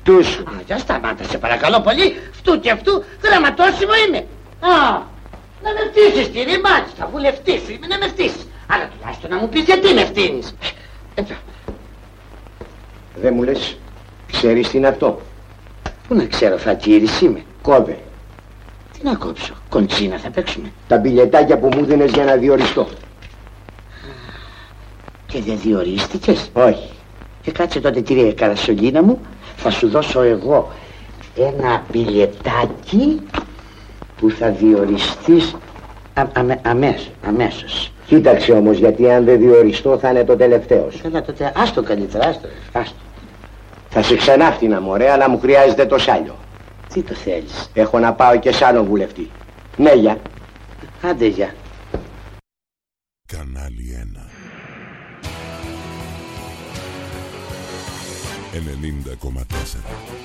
αυτούς. Για σταμάτα σε παρακαλώ πολύ. Αυτού και αυτού γραμματόσημο είμαι. Να με φτύσεις κύριε, μάλιστα, βουλευτής σου είμαι, να με φτύσεις. Αλλά τουλάχιστον να μου πεις γιατί με ευθύνεις. Δεν μου λες, ξέρεις τι είναι αυτό? Πού να ξέρω, φακύρης είμαι. Κόβε. Τι να κόψω, κοντσίνα θα παίξουμε? Τα μπιλετάκια που μου δίνες για να διοριστώ. Και δεν διορίστηκες? Όχι. Και κάτσε τότε κύριε Καρασολίνα μου, θα σου δώσω εγώ ένα μπιλετάκι που θα διοριστείς αμέσως. Κοίταξε όμως, γιατί αν δεν διοριστώ θα είναι το τελευταίο σου. Καλά τότε, άστο καλύτερα, άστο. Θα σε ξανάφτινα μωρέ, αλλά μου χρειάζεται το σάλιο. Τι το θέλεις? Έχω να πάω και σ' άλλο βουλευτή. Ναι, γεια. Άντε, γεια. Κανάλι 1 90,4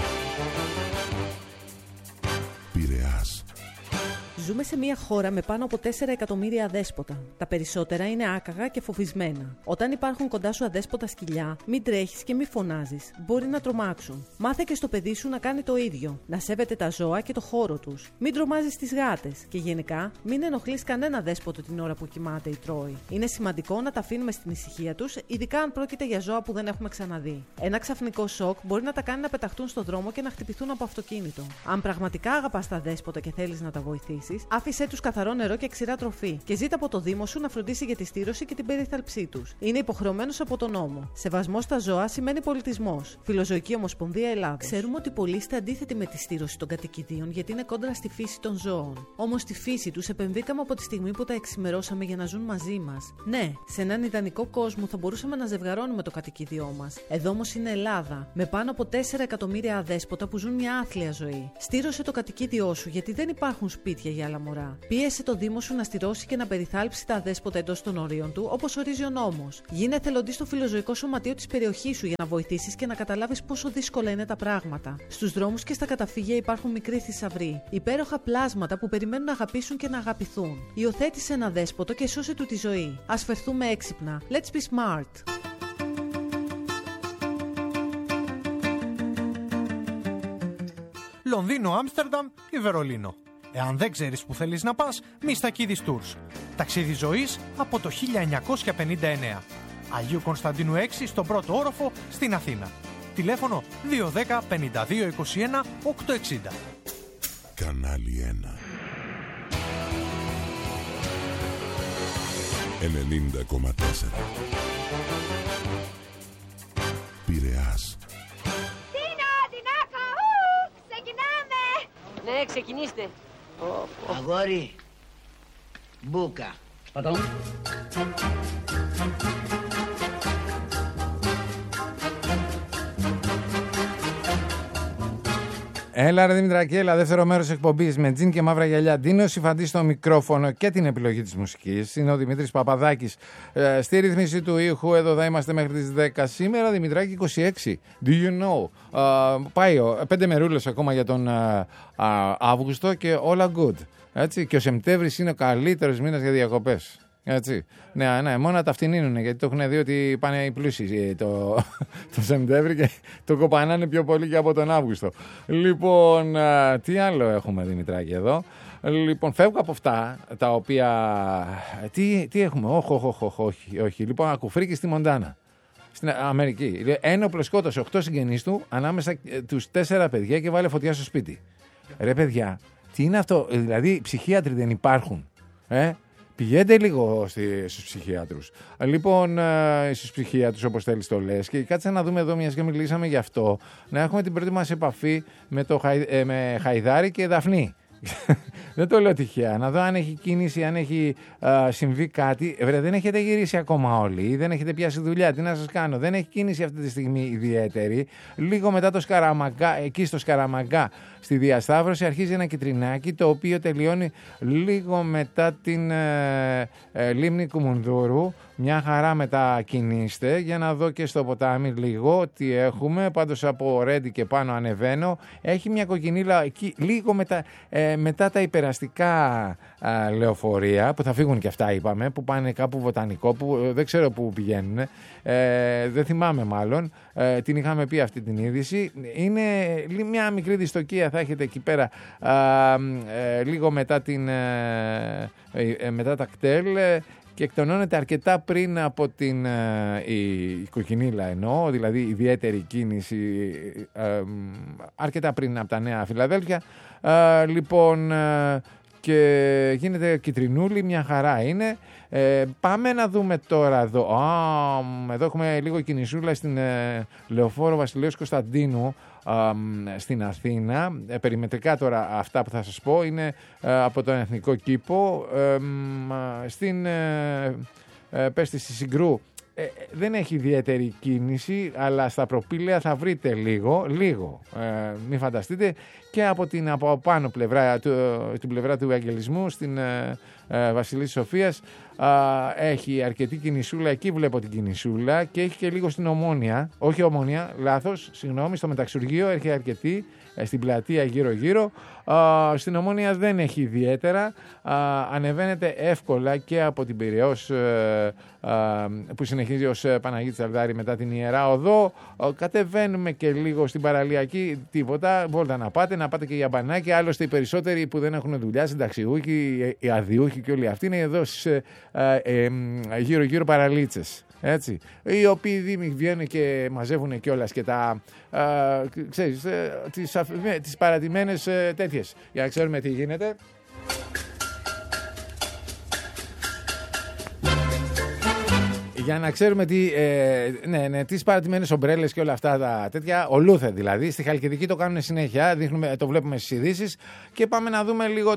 Πειραιάς. Ζούμε σε μια χώρα με πάνω από 4 εκατομμύρια αδέσποτα. Τα περισσότερα είναι άκαγα και φοβισμένα. Όταν υπάρχουν κοντά σου αδέσποτα σκυλιά, μην τρέχεις και μην φωνάζεις. Μπορεί να τρομάξουν. Μάθε και στο παιδί σου να κάνει το ίδιο. Να σέβεται τα ζώα και το χώρο τους. Μην τρομάζεις τις γάτες. Και γενικά, μην ενοχλείς κανένα δέσποτο την ώρα που κοιμάται ή τρώει. Είναι σημαντικό να τα αφήνουμε στην ησυχία τους, ειδικά αν πρόκειται για ζώα που δεν έχουμε ξαναδεί. Ένα ξαφνικό σοκ μπορεί να τα κάνει να πεταχτούν στο δρόμο και να χτυπηθούν από αυτοκίνητο. Αν πραγματικά αγαπάς τα δέσποτα και θέλεις να τα βοηθήσεις, άφησέ τους καθαρό νερό και ξηρά τροφή και ζήτα από το Δήμο σου να φροντίσει για τη στήρωση και την περιθάλψή τους. Είναι υποχρεωμένος από τον νόμο. Σεβασμός στα ζώα σημαίνει πολιτισμός. Φιλοζωική Ομοσπονδία Ελλάδος. Ξέρουμε ότι πολλοί είστε αντίθετοι με τη στήρωση των κατοικιδίων γιατί είναι κόντρα στη φύση των ζώων. Όμως στη φύση τους επεμβήκαμε από τη στιγμή που τα εξημερώσαμε για να ζουν μαζί μας. Ναι, σε έναν ιδανικό κόσμο θα μπορούσαμε να ζευγαρώνουμε το κατοικίδιό μας. Εδώ όμως είναι Ελλάδα, με πάνω από 4 εκατομμύρια αδέσποτα που ζουν μια άθλια ζωή. Στήρωσε το κατοικίδιό σου γιατί δεν υπάρχουν σπίτια για άλλα μωρά. Πίεσε το Δήμο σου να στηρώσει και να περιθάλψει τα αδέσποτα εντός των ορίων του, όπως ορίζει ο νόμος. Γίνε εθελοντής στο φιλοζωικό σωματείο της περιοχής σου για να βοηθήσεις και να καταλάβεις πόσο δύσκολα είναι τα πράγματα. Στους δρόμους και στα καταφύγια υπάρχουν μικροί θησαυροί. Υπέροχα πλάσματα που περιμένουν να αγαπήσουν και να αγαπηθούν. Υιοθέτησε ένα δέσποτο και σώσε του τη ζωή. Ας φερθούμε έξυπνα. Let's be smart. Λονδίνο, Άμστερνταμ ή Βερολίνο. Εάν δεν ξέρεις που θέλεις να πας, Μιστακίδης Tours. Ταξίδι ζωής από το 1959. Αγίου Κωνσταντίνου 6 στον πρώτο όροφο στην Αθήνα. Τηλέφωνο 210 52 21 860. Κανάλι 1 90,4 Πειραιάς. Ναι, ξεκινήστε. Αγόρι, μπούκα. Πατών. Έλα ρε Δημητράκη, έλα, δεύτερο μέρος εκπομπής με τζιν και μαύρα γυαλιά. Ντίνος Υφαντής στο μικρόφωνο και την επιλογή της μουσικής. Είναι ο Δημήτρης Παπαδάκης στη ρύθμιση του ήχου. Εδώ θα είμαστε μέχρι τις 10. Σήμερα Δημητράκη 26. Do you know? Πάει 5 μερούλες ακόμα για τον Αύγουστο και όλα good. Έτσι. Και ο Σεπτέμβρης είναι ο καλύτερος μήνας για διακοπές. Έτσι. Ναι, μόνο να τα φτηνίνουν γιατί το έχουν δει ότι πάνε οι πλούσιοι το Σεπτέμβρη και το κοπανάνε πιο πολύ και από τον Αύγουστο. Λοιπόν, τι άλλο έχουμε Δημητράκη εδώ? Λοιπόν, φεύγω από αυτά τα οποία. Τι έχουμε? Όχι. Λοιπόν, ακουφρίκη στη Μοντάνα. Στην Αμερική. Ένοπλο σκότωσε 8 συγγενείς του ανάμεσα τους 4 παιδιά και βάλε φωτιά στο σπίτι. Ρε παιδιά, τι είναι αυτό? Δηλαδή, ψυχίατροι δεν υπάρχουν. Πηγαίνετε λίγο στους ψυχίατρους. Λοιπόν, στους ψυχίατρους όπως θέλεις το λες και κάτσε να δούμε εδώ, μιας και μιλήσαμε γι' αυτό, να έχουμε την πρώτη μας επαφή με Χαϊδάρη και Δαφνή. Δεν το λέω τυχαία. Να δω αν έχει κίνηση, αν έχει συμβεί κάτι. Δεν έχετε γυρίσει ακόμα όλοι ή δεν έχετε πιάσει δουλειά. Τι να σας κάνω? Δεν έχει κίνηση αυτή τη στιγμή ιδιαίτερη. Λίγο μετά το Σκαραμαγκά, εκεί στο Σκαραμαγκά, στη διασταύρωση, αρχίζει ένα κιτρινάκι το οποίο τελειώνει λίγο μετά την λίμνη Κουμουνδούρου. Μια χαρά μετακινήστε για να δω και στο ποτάμι λίγο τι έχουμε. Πάντως από Ρέντι και πάνω ανεβαίνω. Έχει μια κοκκινίλα εκεί λίγο μετά τα υπεραστικά λεωφορεία που θα φύγουν και αυτά είπαμε, που πάνε κάπου βοτανικό, που δεν ξέρω πού πηγαίνουν. Δεν θυμάμαι μάλλον. Την είχαμε πει αυτή την είδηση. Είναι μια μικρή δυστοκία θα έχετε εκεί πέρα λίγο μετά τα κτέλ και εκτονώνεται αρκετά πριν από η κοκκινίλα εννοώ, δηλαδή ιδιαίτερη κίνηση αρκετά πριν από τα Νέα Φιλαδέλφια. Λοιπόν, και γίνεται κιτρινούλη, μια χαρά είναι. Πάμε να δούμε τώρα εδώ. Εδώ έχουμε λίγο κινησούλα στην Λεωφόρο Βασιλέως Κωνσταντίνου στην Αθήνα. Περιμετρικά τώρα αυτά που θα σας πω είναι από τον Εθνικό Κήπο στην πέστη στη Συγκρού. Δεν έχει ιδιαίτερη κίνηση, αλλά στα προπήλαια θα βρείτε λίγο, μην φανταστείτε, και από πάνω πλευρά, την πλευρά του Ευαγγελισμού στην Βασιλής Σοφίας έχει αρκετή κινησούλα, εκεί βλέπω την κινησούλα, και έχει και λίγο στην Ομόνια, όχι Ομόνια, λάθος, συγγνώμη, στο Μεταξουργείο έχει αρκετή, στην πλατεία γύρω-γύρω. Στην Ομόνια δεν έχει ιδιαίτερα. Ανεβαίνετε εύκολα και από την Πειραιώς που συνεχίζει ως Παναγίτης Αλδάρη μετά την Ιερά Οδό. Κατεβαίνουμε και λίγο στην Παραλιακή, τίποτα. Μπορείτε να πάτε και για μπανάκι. Άλλωστε οι περισσότεροι που δεν έχουν δουλειά, συνταξιούχοι, οι αδιούχοι και όλοι αυτοί είναι εδώ στις γύρω-γύρω παραλίτσες. Έτσι, οι οποίοι βγαίνουν και μαζεύουν κιόλας και ξέρεις, τις παρατημένες τέτοιες, για να ξέρουμε τι γίνεται. Για να ξέρουμε τις παρατημένες ομπρέλες και όλα αυτά τα τέτοια, ολούθε δηλαδή. Στη Χαλκιδική το κάνουν συνέχεια, το βλέπουμε στις ειδήσεις. Και πάμε να δούμε λίγο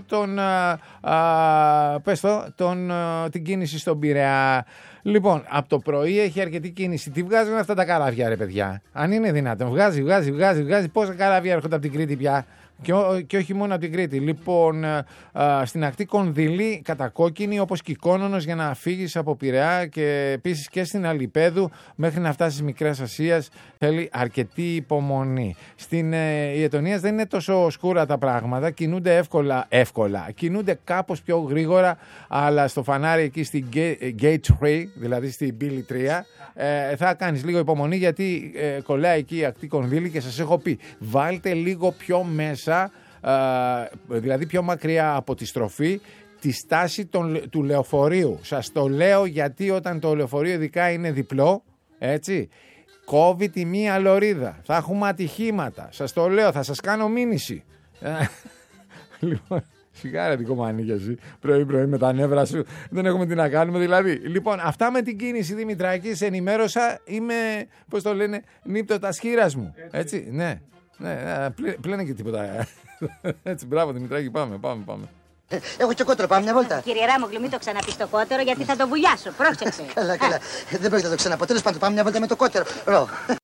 την κίνηση στον Πειραιά. Λοιπόν, από το πρωί έχει αρκετή κίνηση. Τι βγάζουν αυτά τα καράβια, ρε παιδιά? Αν είναι δυνατόν, βγάζει. Πόσα καράβια έρχονται από την Κρήτη πια? Και όχι μόνο από την Κρήτη. Λοιπόν, στην ακτή Κονδυλή κατακόκκινη, όπως και η Κόνονος, για να φύγεις από Πειραιά, και επίσης και στην Αλιπέδου μέχρι να φτάσεις Μικράς Ασίας θέλει αρκετή υπομονή. Στην Ιετωνίας δεν είναι τόσο σκούρα τα πράγματα, κινούνται εύκολα. Κινούνται κάπως πιο γρήγορα, αλλά στο φανάρι εκεί στην Gate 3, δηλαδή στην Πύλη 3, θα κάνεις λίγο υπομονή, γιατί κολλάει εκεί η ακτή Κονδύλη και σας έχω πει, βάλτε λίγο πιο μέσα, δηλαδή πιο μακριά από τη στροφή, τη στάση του λεωφορείου. Σας το λέω γιατί όταν το λεωφορείο ειδικά είναι διπλό, έτσι, κόβει τη μία λωρίδα. Θα έχουμε ατυχήματα. Σας το λέω, θα σας κάνω μήνυση. Λοιπόν, σιγά δικό μου ανήκει εσύ, πρωί με τα νεύρα σου, δεν έχουμε τι να κάνουμε δηλαδή. Λοιπόν, αυτά με την κίνηση, Δημητράκη, σε ενημέρωσα, είμαι, πώς το λένε, νύπτωτα σχήρας μου, έτσι, ναι, πλένε και τίποτα. Έτσι, μπράβο Δημητράκη, πάμε. Έχω και κότερο, πάμε μια βόλτα. Κύριε Ράμογλου, μην το ξαναπείς το κότερο, γιατί θα το βουλιάσω, πρόσεξε. Καλά, δεν πρόκειται να το ξαναπώ. Τέλος πάντων, πάμε μια βόλτα με το κότερο.